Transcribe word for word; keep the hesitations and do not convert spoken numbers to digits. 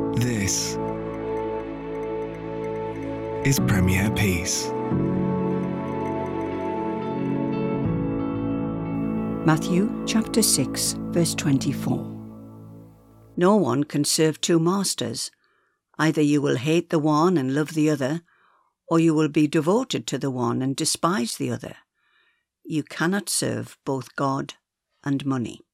This is Premier Peace. Matthew chapter six, verse twenty-four. No one can serve two masters. Either you will hate the one and love the other, or you will be devoted to the one and despise the other. You cannot serve both God and money.